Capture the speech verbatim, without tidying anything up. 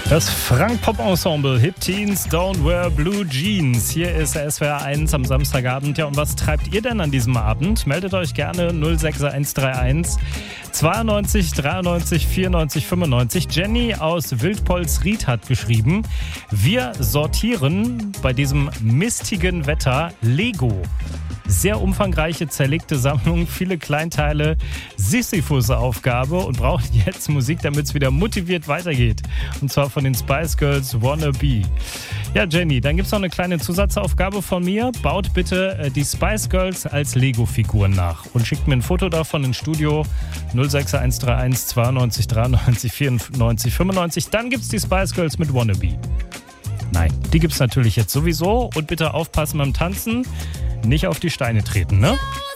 Das Frank-Pop-Ensemble Hip Teens Don't Wear Blue Jeans. Hier ist S W R eins am Samstagabend. Ja, und was treibt ihr denn an diesem Abend? Meldet euch gerne null sechs eins drei eins zweiundneunzig dreiundneunzig vierundneunzig fünfundneunzig. Jenny aus Wildpolsried hat geschrieben: Wir sortieren bei diesem mistigen Wetter Lego. Sehr umfangreiche, zerlegte Sammlung, viele Kleinteile, Sisyphus-Aufgabe und braucht jetzt Musik, damit es wieder motiviert weitergeht. Und zwar von den Spice Girls Wanna Be. Ja, Jenny, dann gibt es noch eine kleine Zusatzaufgabe von mir. Baut bitte die Spice Girls als Lego-Figuren nach und schickt mir ein Foto davon ins Studio null sechs eins drei eins zweiundneunzig dreiundneunzig vierundneunzig fünfundneunzig. Dann gibt es die Spice Girls mit Wanna Be. Nein, die gibt's natürlich jetzt sowieso. Und bitte aufpassen beim Tanzen. Nicht auf die Steine treten, ne?